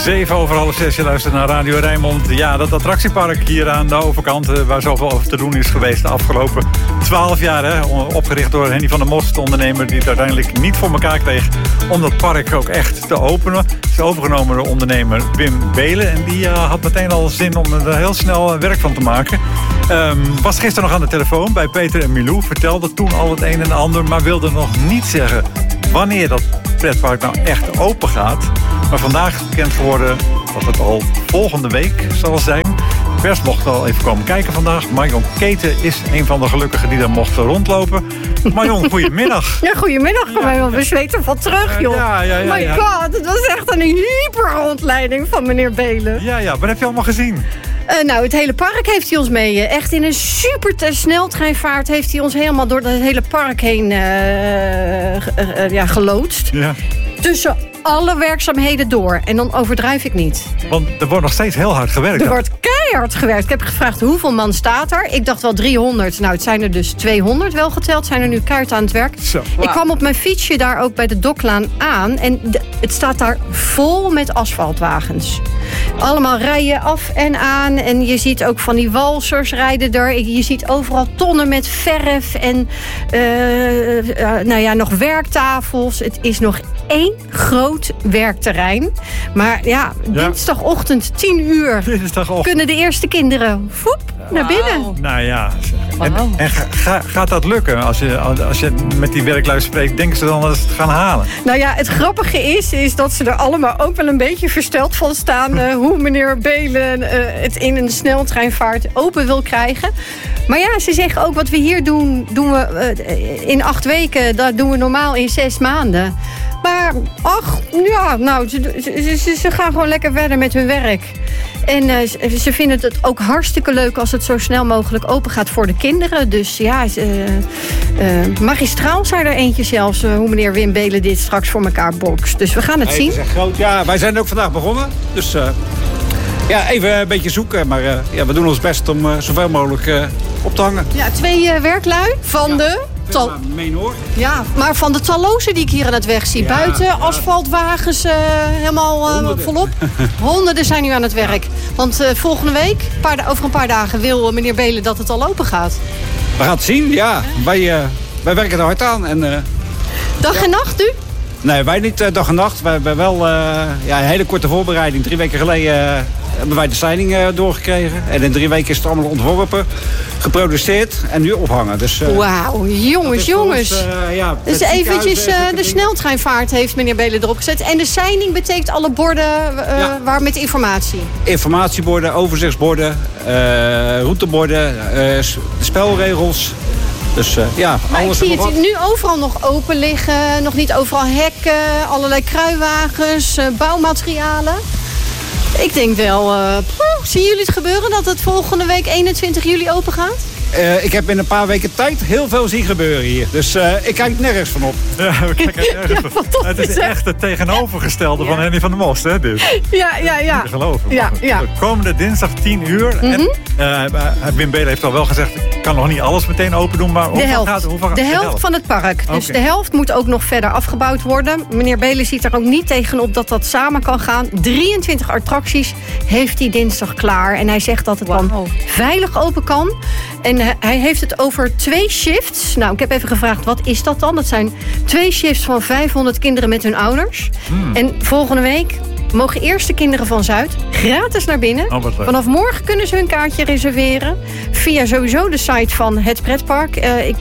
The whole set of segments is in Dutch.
7:06, je luistert naar Radio Rijnmond. Ja, dat attractiepark hier aan de overkant, waar zoveel over te doen is geweest de afgelopen 12 jaar. Hè, opgericht door Henny van der Most, de ondernemer die het uiteindelijk niet voor elkaar kreeg om dat park ook echt te openen. Het is overgenomen door ondernemer Wim Beelen en die had meteen al zin om er heel snel werk van te maken. Was gisteren nog aan de telefoon bij Peter en Milou, vertelde toen al het een en ander, maar wilde nog niet zeggen wanneer dat pretpark nou echt open gaat. Maar vandaag is bekend geworden dat het al volgende week zal zijn. De pers mocht al even komen kijken vandaag. Marion Keten is een van de gelukkigen die daar mocht rondlopen. Marion, goedemiddag. Ja, goedemiddag. Ja. We zweten van terug, joh. Ja. My god, het was echt een hyperrondleiding van meneer Beelen. Ja. Wat heb je allemaal gezien? Nou, het hele park heeft hij ons mee. Echt in een super sneltreinvaart heeft hij ons helemaal door het hele park heen geloodst. Ja. Tussen alle werkzaamheden door. En dan overdrijf ik niet. Want er wordt nog steeds heel hard gewerkt. Er wordt keihard gewerkt. Ik heb gevraagd hoeveel man staat er. Ik dacht wel 300. Nou, het zijn er dus 200 wel geteld. Zijn er nu keihard aan het werk. Zo. Wow. Ik kwam op mijn fietsje daar ook bij de Doklaan aan. En het staat daar vol met asfaltwagens. Allemaal rijden af en aan. En je ziet ook van die walsers rijden er. Je ziet overal tonnen met verf. En nog werktafels. Het is nog één groot werkterrein. Maar ja, dinsdagochtend 10 uur kunnen de eerste kinderen naar binnen. Nou ja, en gaat dat lukken? Als je met die werklui spreekt, denken ze dan dat ze het gaan halen? Nou ja, het grappige is dat ze er allemaal ook wel een beetje versteld van staan hoe meneer Beelen het in een sneltreinvaart open wil krijgen. Maar ja, ze zeggen ook wat we hier doen we in 8 weken. Dat doen we normaal in 6 maanden. Maar ze gaan gewoon lekker verder met hun werk. En ze vinden het ook hartstikke leuk als het zo snel mogelijk open gaat voor de kinderen. Dus ja, magistraal zijn er eentje zelfs, hoe meneer Wim Beelen dit straks voor elkaar bokst. Dus we gaan het zien. Het is echt groot. Ja, wij zijn ook vandaag begonnen. Dus even een beetje zoeken. Maar we doen ons best om zoveel mogelijk op te hangen. Ja, 2 werklui van de... Ja, maar van de talloze die ik hier aan het weg zie. Buiten, asfaltwagens helemaal volop. Honderden zijn nu aan het werk. Want volgende week, over een paar dagen, wil meneer Beelen dat het al open gaat. We gaan het zien, ja. Wij werken er hard aan. En, dag en nacht nu? Nee, wij niet dag en nacht. Wij hebben wel een hele korte voorbereiding. 3 weken geleden hebben wij de signing doorgekregen. En in 3 weken is het allemaal ontworpen, geproduceerd en nu ophangen. Dus, wauw, jongens. Dus eventjes de sneltreinvaart heeft meneer Beelen erop gezet. En de signing betekent alle borden waar met informatie? Informatieborden, overzichtsborden, routeborden, spelregels. Dus alles. Ik zie het nu overal nog open liggen. Nog niet overal hekken, allerlei kruiwagens, bouwmaterialen. Ik denk wel, zien jullie het gebeuren dat het volgende week 21 juli open gaat? Ik heb in een paar weken tijd heel veel zien gebeuren hier. Dus ik kijk nergens van op. Ja, we kijken nergens van. Het is echt het tegenovergestelde van Henny van der Most, hè? Dus. Ja. Niet te geloven. Komende dinsdag 10 uur. Mm-hmm. En Wim Beelen heeft al wel gezegd, ik kan nog niet alles meteen open doen. Maar de helft van het park. Dus de helft moet ook nog verder afgebouwd worden. Meneer Beelen ziet er ook niet tegenop dat dat samen kan gaan. 23 attracties heeft hij dinsdag klaar. En hij zegt dat het dan veilig open kan. En hij heeft het over 2 shifts. Nou, ik heb even gevraagd, wat is dat dan? Dat zijn 2 shifts van 500 kinderen met hun ouders. En volgende week mogen eerst de kinderen van Zuid gratis naar binnen. Vanaf morgen kunnen ze hun kaartje reserveren. Via sowieso de site van het pretpark.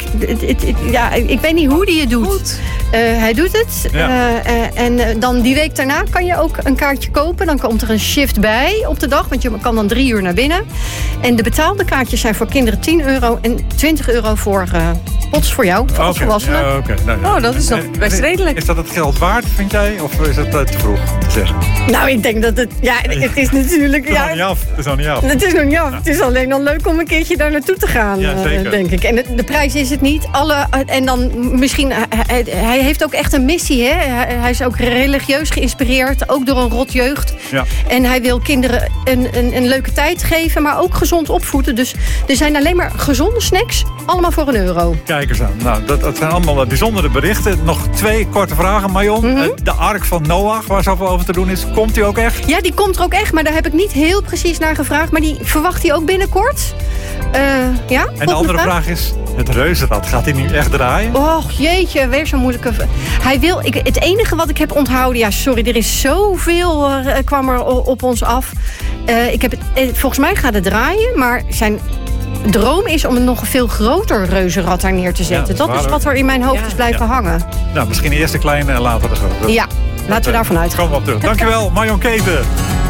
Ik weet niet hoe hij het doet. Hij doet het. En dan die week daarna kan je ook een kaartje kopen. Dan komt er een shift bij op de dag. Want je kan dan 3 uur naar binnen. En de betaalde kaartjes zijn voor kinderen €10 en €20 voor pots voor jou. Voor volwassenen. Dat is nog best redelijk. Is dat het geld waard, vind jij? Of is dat te vroeg te zeggen? Nou, ik denk dat het... Ja, het is natuurlijk... Het is nog niet af. Het is nog niet af. Het is alleen dan leuk om een keertje daar naartoe te gaan, denk ik. En de prijs is het niet. En dan misschien... Hij heeft ook echt een missie, hè? Hij is ook religieus geïnspireerd. Ook door een rot jeugd. Ja. En hij wil kinderen een leuke tijd geven, maar ook gezond opvoeden. Dus er zijn alleen maar gezonde snacks, allemaal voor €1. Kijk eens aan. Nou, dat zijn allemaal bijzondere berichten. Nog 2 korte vragen, Marion. De Ark van Noach, waar zoveel over te doen is, komt die ook echt? Ja, die komt er ook echt, maar daar heb ik niet heel precies naar gevraagd. Maar die verwacht hij ook binnenkort. Ja? En de andere vraag is, het reuzenrad, gaat hij nu echt draaien? Och, jeetje, weer zo'n moeilijke... Hij wil... Het enige wat ik heb onthouden... Ja, sorry, er is zoveel kwam er op ons af. Volgens mij gaat het draaien, maar zijn droom is om een nog veel groter reuzenrad daar neer te zetten. Ja, dat is wat er in mijn hoofd is blijven hangen. Nou, misschien eerst de kleine en later de grote. Ja, laten we daarvan uitgaan. Komen we op terug. Dankjewel, Marion Keeven.